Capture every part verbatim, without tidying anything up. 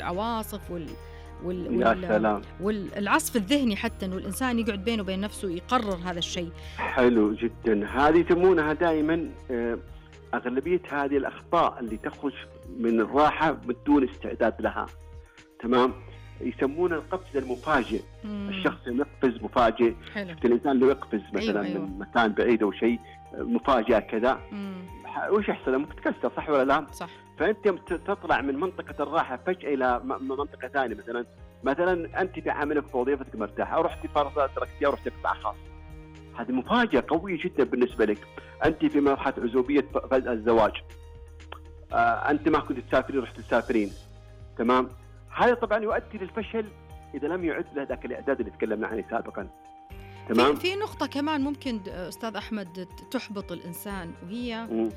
والعواصف وال وال يا وال سلام. والعصف الذهني، حتى إنه الإنسان يقعد بينه وبين نفسه يقرر هذا الشيء. حلو جدا. هذه يسمونها دائما آه، أغلبية هذه الأخطاء اللي تخرج من الراحة بدون استعداد لها، تمام؟ يسمونه القفز المفاجئ. مم. الشخص يقفز مفاجئ. حلو. شفت الإنسان لو يقفز مثلا أيوة أيوة. من مكان بعيد أو شيء مفاجأة كذا، مم. وش يحصل؟ ممكن تتكسر، صح ولا لا؟ صح. فأنت تطلع من منطقة الراحة فجأة إلى منطقة ثانية. مثلا مثلا أنت في عملك في وظيفتك مرتاحة، أو رحتي فرصة تركتيها ورحتي قطاع خاص، هذه مفاجأة قوية جدا بالنسبة لك. أنت في مرحلة عزوبية فجأة الزواج، آه أنت ما كنت تسافرين رحت تسافرين، تمام؟ هذا طبعا يؤدي للفشل إذا لم يعد له ذاك الإعداد اللي تكلمنا عنه سابقا، تمام؟ في في نقطة كمان ممكن أستاذ أحمد تحبط الإنسان، وهي م.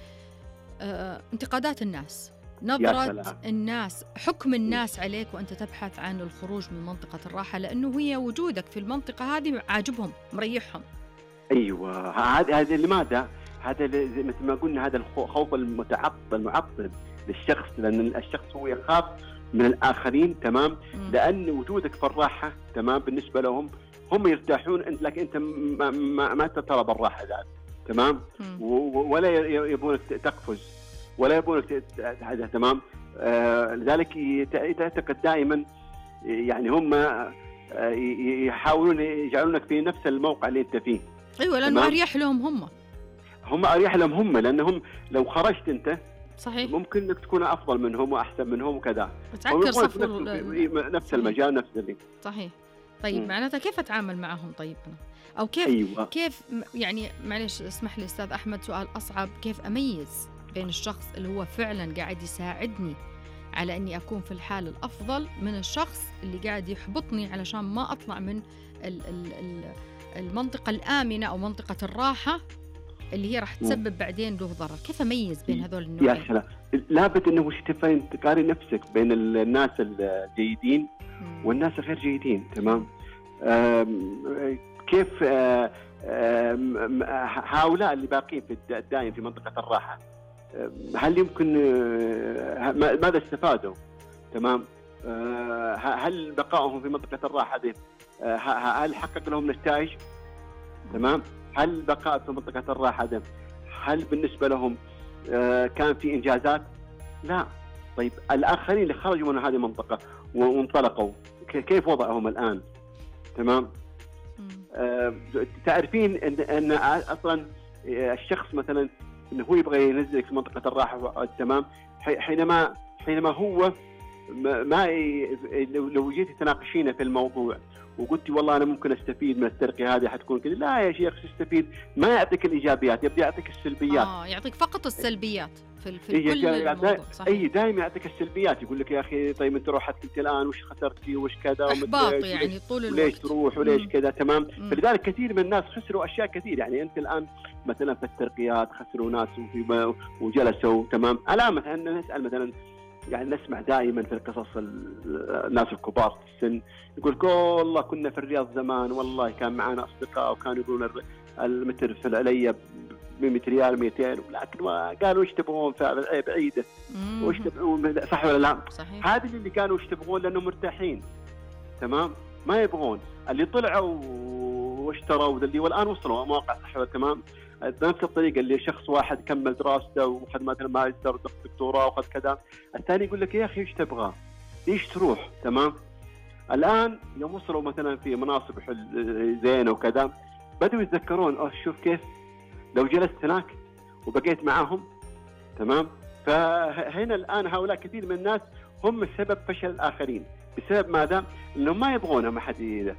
آه انتقادات الناس، نظرة سلام. الناس، حكم الناس عليك وأنت تبحث عن الخروج من منطقة الراحة، لأنه هي وجودك في المنطقة هذه عاجبهم مريحهم. أيوة، هذا هذا لماذا؟ هذا مثل ما قلنا، هذا الخوف المتعطل المعطل للشخص، لأن الشخص هو يخاف من الآخرين، تمام؟ م. لأن وجودك في الراحة، تمام، بالنسبة لهم هم يرتاحون أنت، لكن أنت ما ما, ما تطلب الراحة ذات، تمام؟ م. ولا يبونك تقفز، ولا يبونك هذا، تمام؟ آه لذلك تعتقد دائما يعني هم آه يحاولون يجعلونك في نفس الموقع اللي أنت فيه. أيوة، لأنه أريح لهم هم. هم أريح لهم هم، لأنهم لو خرجت أنت صحيح ممكن انك تكون افضل منهم واحسن منهم وكذا، تعكر صفو نفس المجال نفس اللي صحيح. طيب م. معناتها كيف اتعامل معهم؟ طيب انا او كيف أيوة. كيف يعني معلش اسمح لي استاذ احمد، سؤال اصعب، كيف اميز بين الشخص اللي هو فعلا قاعد يساعدني على اني اكون في الحال الافضل من الشخص اللي قاعد يحبطني علشان ما اطلع من ال ال ال المنطقة الآمنة او منطقة الراحة اللي هي راح تسبب م. بعدين له ضرر؟ كيف اميز بين هذول النوعين؟ يا سلام، لابد انه وش تفهم تقارن نفسك بين الناس الجيدين م. والناس الغير جيدين، تمام؟ كيف آم آم هؤلاء اللي باقين في الدائم في منطقة الراحة، هل يمكن ماذا استفادوا، تمام؟ هل بقائهم في منطقة الراحة دي هل حقق لهم نتائج، تمام؟ هل بقاء في منطقة الراحة ده هل بالنسبة لهم كان في إنجازات؟ لا. طيب الآخرين اللي خرجوا من هذه المنطقة وانطلقوا كيف وضعهم الآن، تمام؟ آه تعرفين إن, إن أصلا الشخص مثلا إنه هو يبغى ينزلك في منطقة الراحة، تمام؟ حينما حينما هو ما لو جيتي تناقشينه في الموضوع وقلتي والله أنا ممكن أستفيد من الترقية هذه حتكون كذا، لا يا شيخ تستفيد، ما يعطيك الإيجابيات، يبدأ يعطيك السلبيات. آه يعطيك فقط السلبيات في, في كل الموضوع. صحيح. أي دائما يعطيك السلبيات، يقول لك يا أخي طيب أنت روحت أنت الآن وش خسرتي وش كذا، إحباط يعني طول الوقت، وليش تروح وليش كذا، تمام؟ مم. فلذلك كثير من الناس خسروا أشياء كثير. يعني أنت الآن مثلا في الترقيات خسروا ناس وفي وجلسوا، تمام؟ علامة أن نسأل مثلا، يعني نسمع دائما في القصص الناس الكبار في السن يقول والله كنا في الرياض زمان والله كان معنا أصدقاء وكانوا يقولون المتر في علي بمئة ريال مئتين، لكن قالوا ايش تبغون بعيدة وش تبغون، صح ولا لا؟ صحيح. هذه اللي كانوا ايش تبغون لأنهم مرتاحين، تمام؟ ما يبغون اللي طلعوا واشتروا اللي والآن وصلوا مواقع، صح ولا تمام؟ بنفس الطريقة اللي شخص واحد كمل دراسته وخذ مثلا ماجستير دكتوراه وخذ كذا، الثاني يقول لك يا أخي إيش تبغى؟ ليش تروح؟ تمام؟ الآن يوم وصلوا مثلا في مناصب زينة وكذا بدوا يتذكرون أوه شوف كيف لو جلست هناك وبقيت معهم، تمام؟ فهنا الآن هؤلاء كثير من الناس هم سبب فشل الآخرين، بسبب ماذا؟ إنهم ما يبغون ما حد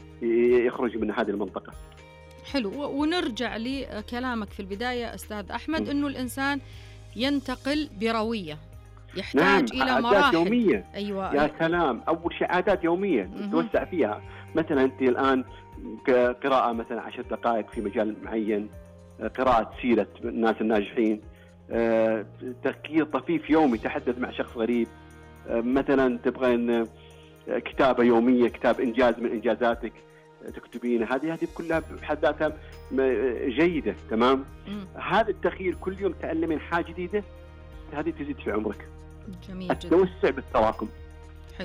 يخرج من هذه المنطقة. حلو. ونرجع لكلامك في البداية أستاذ أحمد، أنه الإنسان ينتقل بروية، يحتاج نعم. إلى مراحل يومية. أيوة. يا سلام، أول شيء عادات يومية توسع فيها. مثلا أنت الآن قراءة مثلا عشر دقائق في مجال معين، قراءة سيرة الناس الناجحين، تفكير طفيف يومي تحدث مع شخص غريب، مثلا تبغين كتابة يومية، كتاب إنجاز من إنجازاتك تكتبين، هذه هذه كلها بحد ذاتها جيدة، تمام؟ مم. هذا التغيير كل يوم تعلمين حاجة جديدة، هذه تزيد في عمرك. جميل جدا. التوسع بالتراكم.